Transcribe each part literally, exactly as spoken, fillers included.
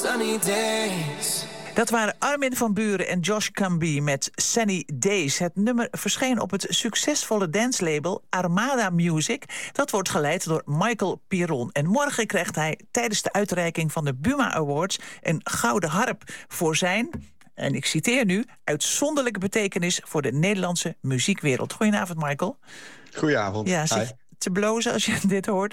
sunny days. Dat waren Armin van Buuren en Josh Camby met Sunny Days. Het nummer verscheen op het succesvolle dancelabel Armada Music. Dat wordt geleid door Michael Piron. En morgen krijgt hij tijdens de uitreiking van de Buma Awards een gouden harp voor zijn, en ik citeer nu, uitzonderlijke betekenis voor de Nederlandse muziekwereld. Goedenavond, Michael. Goedenavond. Ja, zit je te blozen als je dit hoort?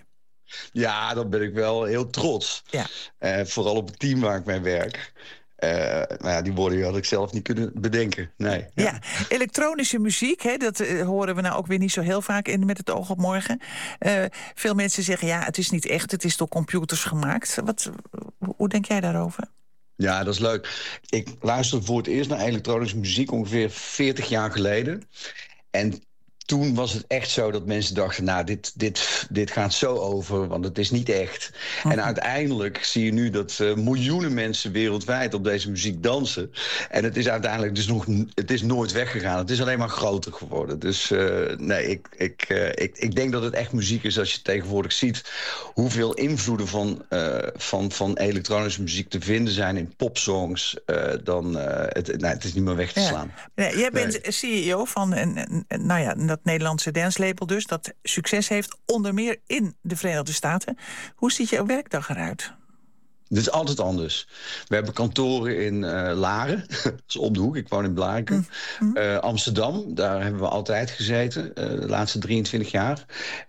Ja, dan ben ik wel heel trots. Ja. Uh, vooral op het team waar ik mee werk. Uh, nou ja, die woorden had ik zelf niet kunnen bedenken. Nee. Ja, ja, elektronische muziek, hè, dat uh, horen we nou ook weer niet zo heel vaak in Met het oog op morgen. Uh, veel mensen zeggen, ja, het is niet echt, het is door computers gemaakt. Wat, hoe denk jij daarover? Ja, dat is leuk. Ik luisterde voor het eerst naar elektronische muziek ongeveer veertig jaar geleden. En toen was het echt zo dat mensen dachten, nou, dit, dit, dit gaat zo over, want het is niet echt. Mm-hmm. En uiteindelijk zie je nu dat uh, miljoenen mensen wereldwijd op deze muziek dansen. En het is uiteindelijk dus nog, het is nooit weggegaan. Het is alleen maar groter geworden. Dus uh, nee, ik, ik, uh, ik, ik denk dat het echt muziek is als je tegenwoordig ziet hoeveel invloeden van, uh, van, van elektronische muziek te vinden zijn in popsongs. Uh, dan, uh, het, nee, het is niet meer weg te slaan. Ja. Nee, jij bent nee. C E O van een, een, nou ja, dat Nederlandse dancelabel dus, dat succes heeft, onder meer in de Verenigde Staten. Hoe ziet jouw werkdag eruit? Het is altijd anders. We hebben kantoren in uh, Laren, dat is om de hoek, ik woon in Blarikum. Mm-hmm. Uh, Amsterdam, daar hebben we altijd gezeten, uh, de laatste drieëntwintig jaar.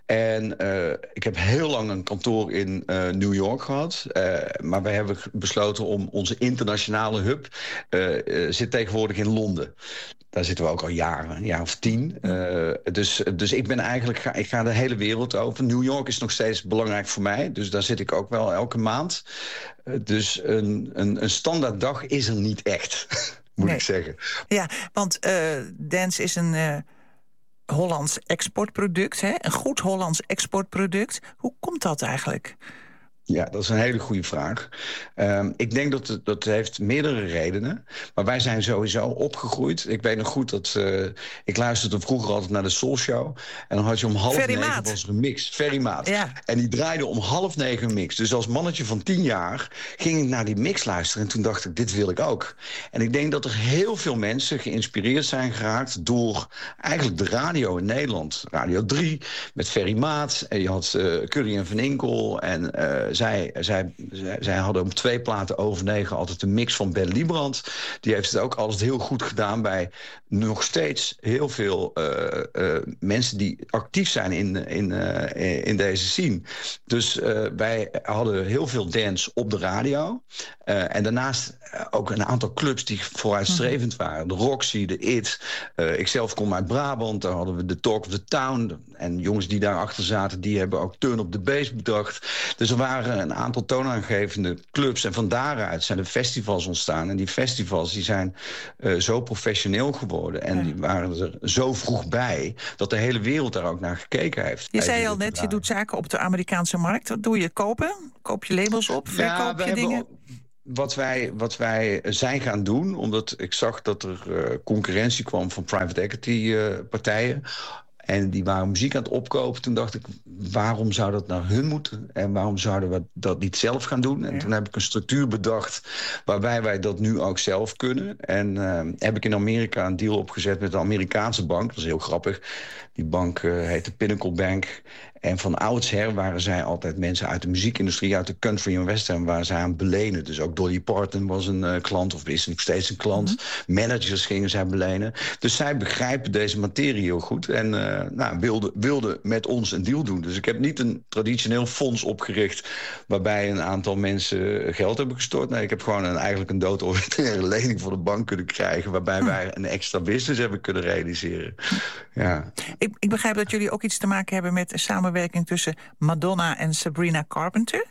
En uh, ik heb heel lang een kantoor in uh, New York gehad. Uh, maar wij hebben besloten om onze internationale hub, uh, uh, zit tegenwoordig in Londen. Daar zitten we ook al jaren, een jaar of tien. Uh, dus, dus ik ben eigenlijk, ga, ik ga de hele wereld over. New York is nog steeds belangrijk voor mij. Dus daar zit ik ook wel elke maand. Uh, dus een, een, een standaard dag is er niet echt, moet nee. ik zeggen. Ja, want uh, dance is een uh, Hollands exportproduct. Hè? Een goed Hollands exportproduct. Hoe komt dat eigenlijk? Ja, dat is een hele goede vraag. Um, ik denk dat het, dat heeft meerdere redenen. Maar wij zijn sowieso opgegroeid. Ik weet nog goed dat... Uh, ik luisterde vroeger altijd naar de Soul Show. En dan had je om half Ferry negen Maat. was er een mix. Ferry Maat. Ja. En die draaide om half negen een mix. Dus als mannetje van tien jaar ging ik naar die mix luisteren. En toen dacht ik, dit wil ik ook. En ik denk dat er heel veel mensen geïnspireerd zijn geraakt door eigenlijk de radio in Nederland. Radio drie met Ferry Maat. En je had uh, Curry en Van Inkel. En uh, Zij, zij, zij, zij hadden om twee platen over negen altijd een mix van Ben Liebrand. Die heeft het ook altijd heel goed gedaan bij nog steeds heel veel uh, uh, mensen die actief zijn in, in, uh, in deze scene. Dus uh, wij hadden heel veel dance op de radio. Uh, en daarnaast ook een aantal clubs die vooruitstrevend waren. De Roxy, de It. Uh, ik zelf kom uit Brabant. Daar hadden we de Talk of the Town. En jongens die daarachter zaten, die hebben ook Turn Up The Bass bedacht. Dus er waren een aantal toonaangevende clubs. En van daaruit zijn er festivals ontstaan. En die festivals die zijn uh, zo professioneel geworden. En die waren er zo vroeg bij dat de hele wereld daar ook naar gekeken heeft. Je zei al net, je doet zaken op de Amerikaanse markt. Wat doe je? Kopen? Koop je labels op? Verkoop ja, je dingen? Hebben... Wat wij, wat wij zijn gaan doen, omdat ik zag dat er uh, concurrentie kwam van private equity uh, partijen. En die waren muziek aan het opkopen. Toen dacht ik, waarom zou dat naar hun moeten? En waarom zouden we dat niet zelf gaan doen? En ja. toen heb ik een structuur bedacht waarbij wij dat nu ook zelf kunnen. En uh, heb ik in Amerika een deal opgezet met een Amerikaanse bank. Dat is heel grappig. Die bank uh, heet de Pinnacle Bank. En van oudsher waren zij altijd mensen uit de muziekindustrie, uit de country en western, waar zij aan belenen. Dus ook Dolly Parton was een uh, klant, of is nog steeds een klant. Mm-hmm. Managers gingen zij belenen. Dus zij begrijpen deze materie heel goed en uh, nou, wilden wilde met ons een deal doen. Dus ik heb niet een traditioneel fonds opgericht waarbij een aantal mensen geld hebben gestort. Nee, ik heb gewoon een, eigenlijk een doodordinaire lening voor de bank kunnen krijgen, waarbij hm. wij een extra business hebben kunnen realiseren. Ja. Ik, ik begrijp dat jullie ook iets te maken hebben met samenwerking tussen Madonna en Sabrina Carpenter.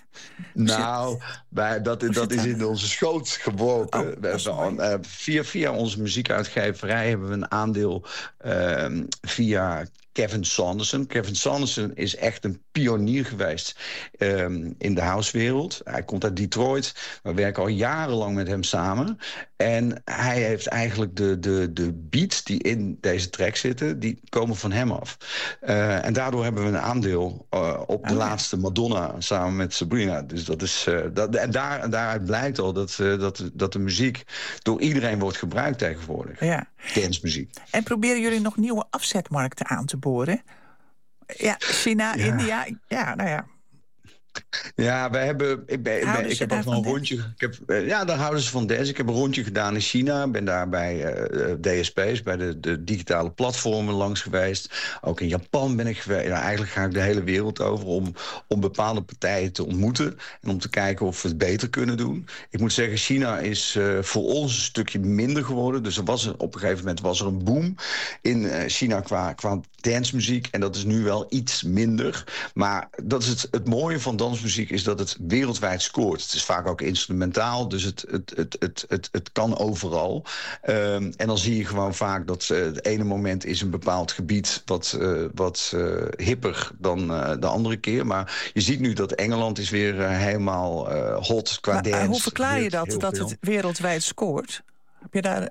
Nou, wij, dat, dat is in onze schoot geworpen. Oh, we hebben, uh, via, via onze muziekuitgeverij hebben we een aandeel uh, via Kevin Saunderson. Kevin Saunderson is echt een pionier geweest um, in de housewereld. Hij komt uit Detroit. We werken al jarenlang met hem samen. En hij heeft eigenlijk de, de, de beats die in deze track zitten, die komen van hem af. Uh, en daardoor hebben we een aandeel uh, op de oh, laatste ja. Madonna samen met Sabrina. Dus dat is, uh, dat, en, daar, en daaruit blijkt al dat, uh, dat, dat de muziek door iedereen wordt gebruikt tegenwoordig. Ja. Dancemuziek. En proberen jullie nog nieuwe afzetmarkten aan te boren? Ja, China, ja. India, ja, nou ja. Ja, wij hebben. Ik, ben, ik, ben, ik heb ook nog een rondje. Ik heb, ja, daar houden ze van dance. Ik heb een rondje gedaan in China. Ben daar bij uh, D S P's, bij de, de digitale platformen langs geweest. Ook in Japan ben ik geweest. Nou, eigenlijk ga ik de hele wereld over om, om bepaalde partijen te ontmoeten. En om te kijken of we het beter kunnen doen. Ik moet zeggen, China is uh, voor ons een stukje minder geworden. Dus er was een, op een gegeven moment was er een boom in uh, China qua, qua dancemuziek. En dat is nu wel iets minder. Maar dat is het, het mooie van dansmuziek is dat het wereldwijd scoort. Het is vaak ook instrumentaal, dus het, het, het, het, het, het kan overal. Um, en dan zie je gewoon vaak dat uh, het ene moment is een bepaald gebied wat, uh, wat uh, hipper dan uh, de andere keer. Maar je ziet nu dat Engeland is weer uh, helemaal uh, hot qua maar, dance. Hoe verklaar je dat, dat het wereldwijd scoort? Heb je daar...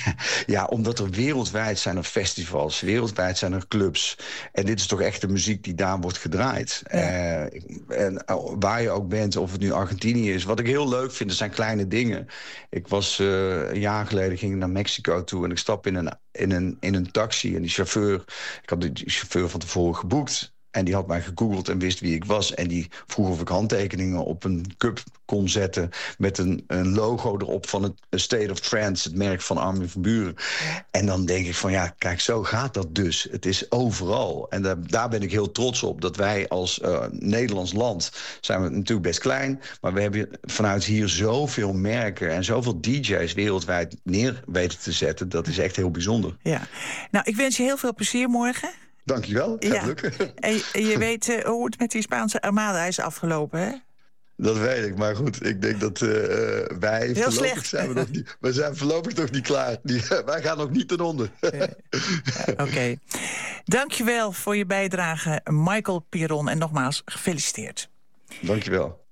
Ja, omdat er wereldwijd zijn er festivals, wereldwijd zijn er clubs. En dit is toch echt de muziek die daar wordt gedraaid. Ja. Uh, en uh, waar je ook bent, of het nu Argentinië is. Wat ik heel leuk vind, er zijn kleine dingen. Ik was uh, een jaar geleden, ging ik naar Mexico toe en ik stap in een, in een, in een taxi. En die chauffeur, ik had die chauffeur van tevoren geboekt. En die had mij gegoogeld en wist wie ik was. En die vroeg of ik handtekeningen op een cup kon zetten met een, een logo erop van het State of Trance, het merk van Armin van Buuren. Ja. En dan denk ik van ja, kijk, zo gaat dat dus. Het is overal. En daar, daar ben ik heel trots op, dat wij als uh, Nederlands land, zijn we natuurlijk best klein, maar we hebben vanuit hier zoveel merken en zoveel D J's wereldwijd neer weten te zetten. Dat is echt heel bijzonder. Ja. Nou, ik wens je heel veel plezier morgen. Dankjewel, het gaat ja. lukken. En je, je weet uh, hoe het met die Spaanse Armada is afgelopen, hè? Dat weet ik, maar goed, ik denk dat uh, wij Heel voorlopig slecht. zijn we nog niet, we zijn voorlopig nog niet klaar. Die, wij gaan nog niet ten onder. Uh, uh, Oké. Okay. Dankjewel voor je bijdrage, Michael Piron. En nogmaals, gefeliciteerd. Dankjewel.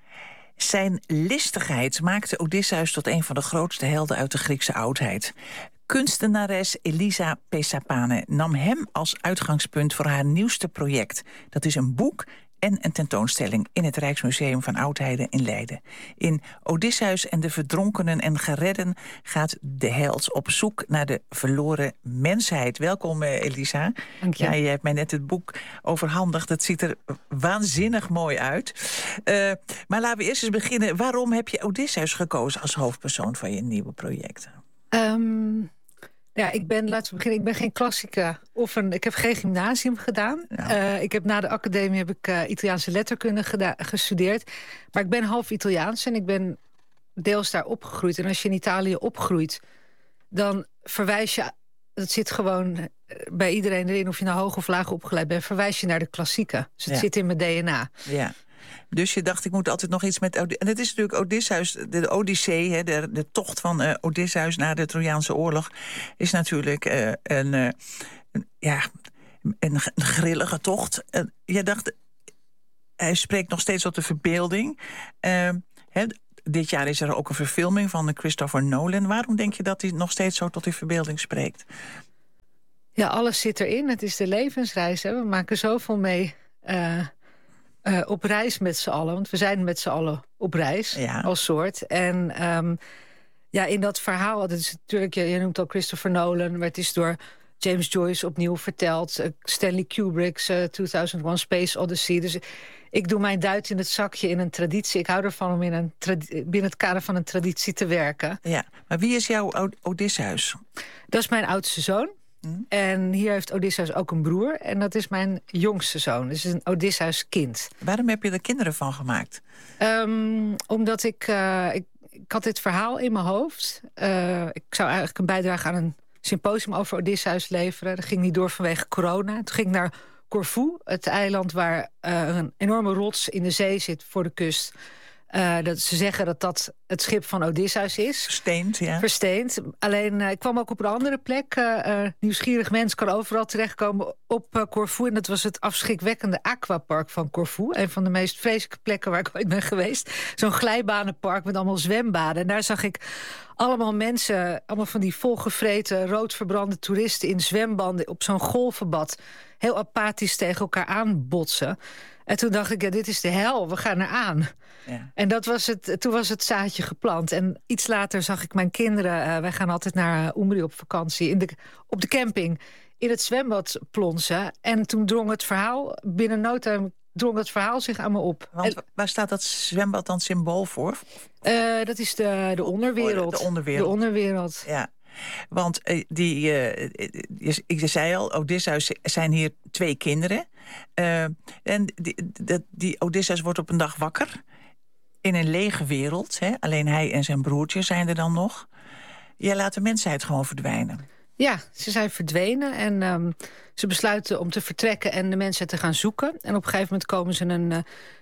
Zijn listigheid maakte Odysseus tot een van de grootste helden uit de Griekse oudheid. Kunstenares Elisa Pesapane nam hem als uitgangspunt voor haar nieuwste project. Dat is een boek en een tentoonstelling in het Rijksmuseum van Oudheden in Leiden. In Odysseus en de verdronkenen en geredden gaat de held op zoek naar de verloren mensheid. Welkom, Elisa. Dank je. Ja, je hebt mij net het boek overhandigd. Het ziet er waanzinnig mooi uit. Uh, maar laten we eerst eens beginnen. Waarom heb je Odysseus gekozen als hoofdpersoon van je nieuwe project? Um, ja, ik ben, laten we beginnen, ik ben geen klassica of een, ik heb geen gymnasium gedaan. Ja. Uh, ik heb na de academie heb ik uh, Italiaanse letterkunde geda- gestudeerd. Maar ik ben half Italiaans en ik ben deels daar opgegroeid. En als je in Italië opgroeit, dan verwijs je, dat zit gewoon bij iedereen erin, of je nou hoog of laag opgeleid bent, verwijs je naar de klassieken. Dus het ja. zit in mijn D N A. Ja. Dus je dacht, ik moet altijd nog iets met... En het is natuurlijk Odysseus, de Odyssee, hè, de, de tocht van uh, Odysseus na de Trojaanse oorlog, is natuurlijk uh, een, uh, een, ja, een, een grillige tocht. Uh, je dacht, hij spreekt nog steeds tot de verbeelding. Uh, hè, dit jaar is er ook een verfilming van Christopher Nolan. Waarom denk je dat hij nog steeds zo tot die verbeelding spreekt? Ja, alles zit erin. Het is de levensreis. Hè. We maken zoveel mee... Uh... Uh, op reis met z'n allen, want we zijn met z'n allen op reis ja. als soort. En um, ja, in dat verhaal, dat is natuurlijk, je, je noemt al Christopher Nolan, maar het is door James Joyce opnieuw verteld, uh, Stanley Kubrick's uh, tweeduizend één Space Odyssey. Dus ik doe mijn duit in het zakje in een traditie. Ik hou ervan om in een tradi- binnen het kader van een traditie te werken. Ja, maar wie is jouw Od- Odysseus? Dat is mijn oudste zoon. Mm. En hier heeft Odysseus ook een broer. En dat is mijn jongste zoon. Dus het is een Odysseus kind. Waarom heb je er kinderen van gemaakt? Um, omdat ik, uh, ik... Ik had dit verhaal in mijn hoofd. Uh, ik zou eigenlijk een bijdrage aan een symposium over Odysseus leveren. Dat ging niet door vanwege corona. Toen ging ik naar Corfu, het eiland waar uh, een enorme rots in de zee zit voor de kust. Uh, dat ze zeggen dat dat het schip van Odysseus is. Versteend, ja. Versteend. Alleen, uh, ik kwam ook op een andere plek. Uh, uh, nieuwsgierig mens kan overal terechtkomen op uh, Corfu. En dat was het afschrikwekkende aquapark van Corfu. Een van de meest vreselijke plekken waar ik ooit ben geweest. Zo'n glijbanenpark met allemaal zwembaden. En daar zag ik allemaal mensen, allemaal van die volgevreten, roodverbrande toeristen in zwembanden op zo'n golvenbad. Heel apathisch tegen elkaar aanbotsen. En toen dacht ik, ja, dit is de hel, we gaan eraan. Ja. En dat was het, toen was het zaadje geplant. En iets later zag ik mijn kinderen, uh, wij gaan altijd naar Umbrië op vakantie, in de, op de camping, in het zwembad plonsen. En toen drong het verhaal, binnen no time drong het verhaal zich aan me op. Want en, waar staat dat zwembad dan symbool voor? Uh, dat is de, de onderwereld. De onderwereld. De onderwereld. Ja. Want uh, die, uh, je, je zei al, Odysseus zijn hier twee kinderen. Uh, en die, die, die Odysseus wordt op een dag wakker in een lege wereld. Hè? Alleen hij en zijn broertje zijn er dan nog. Jij laat de mensheid gewoon verdwijnen. Ja, ze zijn verdwenen en um, ze besluiten om te vertrekken en de mensen te gaan zoeken. En op een gegeven moment komen ze een,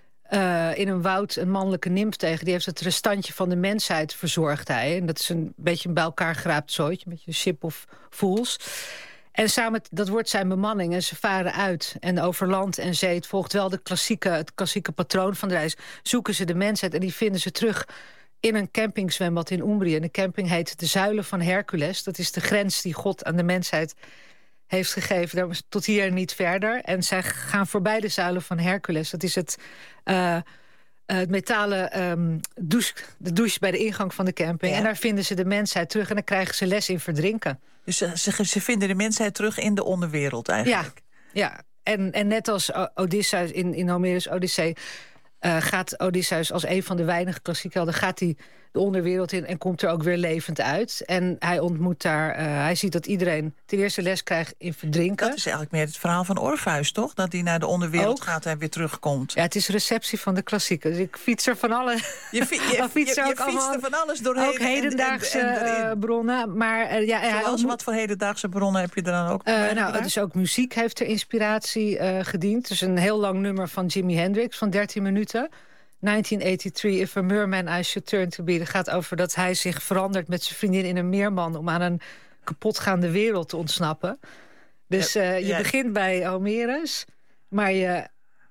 uh, in een woud een mannelijke nimf tegen. Die heeft het restantje van de mensheid, verzorgd hij. En dat is een beetje een bij elkaar geraapt zooitje, een beetje een ship of fools. En samen, dat wordt zijn bemanning en ze varen uit. En over land en zee, het volgt wel de klassieke, het klassieke patroon van de reis. Zoeken ze de mensheid en die vinden ze terug in een campingzwembad in Umbrië. En de camping heet de Zuilen van Hercules. Dat is de grens die God aan de mensheid heeft gegeven. Daar was tot hier niet verder. En zij gaan voorbij de Zuilen van Hercules. Dat is het, uh, het metalen um, douche, de douche bij de ingang van de camping. Ja. En daar vinden ze de mensheid terug. En dan krijgen ze les in verdrinken. Dus ze, ze, ze vinden de mensheid terug in de onderwereld eigenlijk. Ja, ja. En, en net als Odysseus in, in Homerus' Odyssee Uh, gaat Odysseus als een van de weinige klassieke helden, gaat hij de onderwereld in en komt er ook weer levend uit. En hij ontmoet daar, uh, hij ziet dat iedereen ten eerste les krijgt in verdrinken. Dat is eigenlijk meer het verhaal van Orpheus, toch? Dat hij naar de onderwereld ook gaat en weer terugkomt. Ja, het is receptie van de klassieken. Dus ik fiets er van alle... Je, fi je, fiets er, je, je fietst er van alles doorheen. Ook hedendaagse en, en, en uh, bronnen. Maar, uh, ja, Zoals, hij, wat voor hedendaagse bronnen heb je er dan ook? Uh, nou, het is ook muziek heeft er inspiratie uh, gediend. Het is een heel lang nummer van Jimi Hendrix van dertien minuten. negentien eenennegentig, If a Merman I Should Turn to Be. Dat gaat over dat hij zich verandert met zijn vriendin in een meerman om aan een kapotgaande wereld te ontsnappen. Dus uh, je ja. begint bij Homerus, maar je,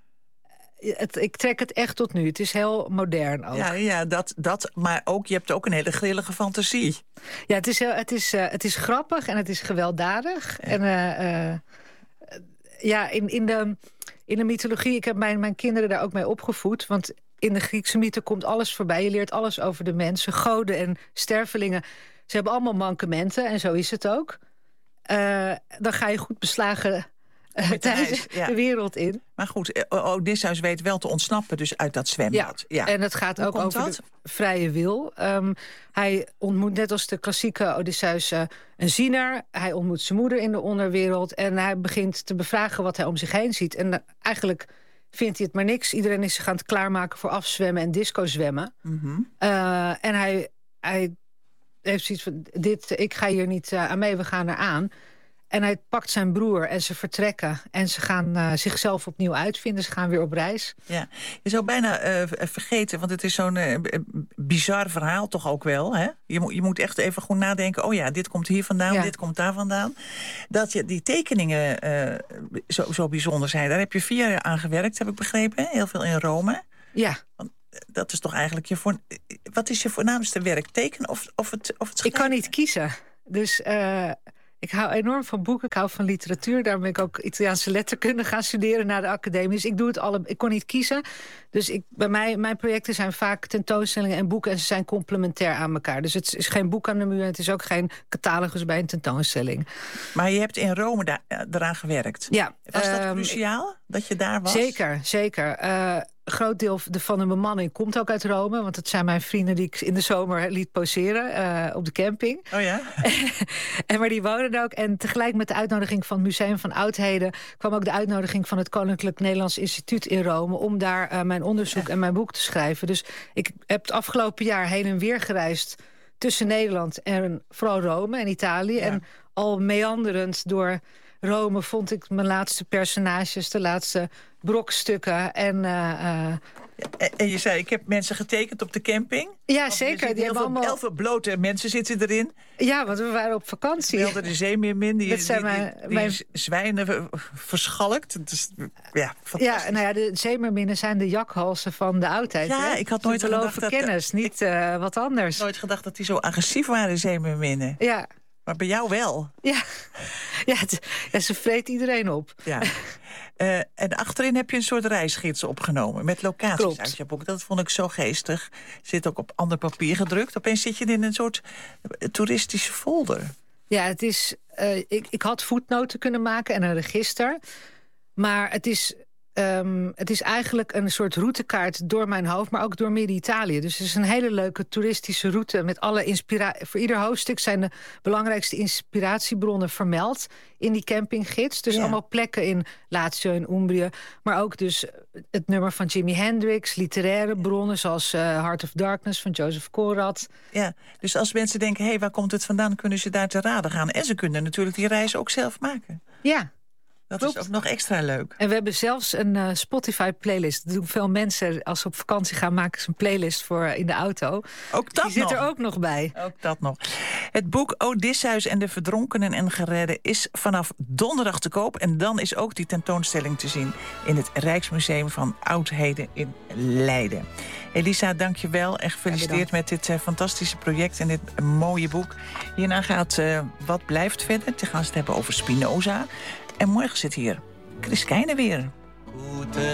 het, ik trek het echt tot nu. Het is heel modern ook. Ja, ja dat, dat, maar ook, je hebt ook een hele grillige fantasie. Ja, het is, heel, het is, uh, het is grappig en het is gewelddadig. Ja. En uh, uh, ja, in, in, de, in de mythologie, ik heb mijn, mijn kinderen daar ook mee opgevoed, want in de Griekse mythe komt alles voorbij. Je leert alles over de mensen. Goden en stervelingen. Ze hebben allemaal mankementen. En zo is het ook. Uh, dan ga je goed beslagen uh, tijdens ja. de wereld in. Maar goed, Odysseus weet wel te ontsnappen dus uit dat zwembad. Ja, ja. En het gaat Hoe ook over dat? de vrije wil. Um, hij ontmoet net als de klassieke Odysseus uh, een ziener. Hij ontmoet zijn moeder in de onderwereld. En hij begint te bevragen wat hij om zich heen ziet. En uh, eigenlijk vindt hij het maar niks. Iedereen is zich aan het klaarmaken voor afzwemmen en discozwemmen. Mm-hmm. Uh, en hij, hij heeft zoiets van, dit, ik ga hier niet uh, aan mee, we gaan eraan. En hij pakt zijn broer en ze vertrekken. En ze gaan uh, zichzelf opnieuw uitvinden. Ze gaan weer op reis. Ja, je zou bijna uh, vergeten, want het is zo'n uh, bizar verhaal toch ook wel. Hè? Je, moet, je moet echt even goed nadenken. Oh ja, dit komt hier vandaan, ja. dit komt daar vandaan. Dat je die tekeningen uh, zo, zo bijzonder zijn. Daar heb je vier jaar aan gewerkt, heb ik begrepen. Heel veel in Rome. Ja. Want dat is toch eigenlijk je voor. Wat is je voornaamste werk? Tekenen of, of het, of het schrijven? Ik kan niet kiezen. Dus Uh, ik hou enorm van boeken, ik hou van literatuur. Daarom ben ik ook Italiaanse letterkunde gaan studeren na de academie. Dus ik doe het alle. Ik kon niet kiezen. Dus ik, bij mij, mijn projecten zijn vaak tentoonstellingen en boeken. En ze zijn complementair aan elkaar. Dus het is geen boek aan de muur en het is ook geen catalogus bij een tentoonstelling. Maar je hebt in Rome daar, eraan gewerkt. Ja. Was dat um, cruciaal, dat je daar was? Zeker, zeker. Uh, Een groot deel van de bemanning komt ook uit Rome. Want het zijn mijn vrienden die ik in de zomer liet poseren uh, op de camping. Oh ja? en maar die wonen ook. En tegelijk met de uitnodiging van het Museum van Oudheden kwam ook de uitnodiging van het Koninklijk Nederlands Instituut in Rome om daar uh, mijn onderzoek en mijn boek te schrijven. Dus ik heb het afgelopen jaar heen en weer gereisd tussen Nederland en vooral Rome en Italië. Ja. En al meanderend door Rome vond ik mijn laatste personages, de laatste brokstukken. En, uh, uh, en, en je zei, ik heb mensen getekend op de camping. Ja, want zeker. Die hebben allemaal... Heel veel blote mensen zitten erin. Ja, want we waren op vakantie. We hadden de zeemeermin, die, die, die, mijn, die mijn... zwijnen verschalkt. Dus, ja, ja, nou ja, de zeemeerminnen zijn de jakhalsen van de oudheid. Ja, hè? ik had nooit gedacht dat... kennis, niet uh, wat anders. nooit gedacht dat die zo agressief waren, zeemeerminnen. Ja. Maar bij jou wel. Ja, ja, het, ja ze vreet iedereen op. Ja. Uh, en achterin heb je een soort reisgids opgenomen met locaties. Klopt. Uit je boek. Dat vond ik zo geestig. Zit ook op ander papier gedrukt. Opeens zit je in een soort toeristische folder. Ja, het is. Uh, ik, ik had voetnoten kunnen maken en een register. Maar het is. Um, het is eigenlijk een soort routekaart door mijn hoofd, maar ook door Midden-Italië. Dus het is een hele leuke toeristische route met alle inspiratie. Voor ieder hoofdstuk zijn de belangrijkste inspiratiebronnen vermeld in die campinggids. Dus ja. allemaal plekken in Lazio en Umbrië, maar ook dus het nummer van Jimi Hendrix, literaire bronnen zoals uh, Heart of Darkness van Joseph Conrad. Ja, dus als mensen denken, hé, hey, waar komt het vandaan, kunnen ze daar te raden gaan. En ze kunnen natuurlijk die reis ook zelf maken. Ja. Dat Klopt. is ook nog extra leuk. En we hebben zelfs een uh, Spotify-playlist. Dat doen veel mensen als ze op vakantie gaan, maken ze een playlist voor uh, in de auto. Ook dat Die zit nog. er ook nog bij. Ook dat nog. Het boek Odysseus en de verdronkenen en geredden is vanaf donderdag te koop. En dan is ook die tentoonstelling te zien in het Rijksmuseum van Oudheden in Leiden. Elisa, dank je wel en gefeliciteerd ja, met dit uh, fantastische project en dit uh, mooie boek. Hierna gaat uh, Wat blijft verder? Te gaan ze het hebben over Spinoza. En morgen zit hier Chris Keijne weer.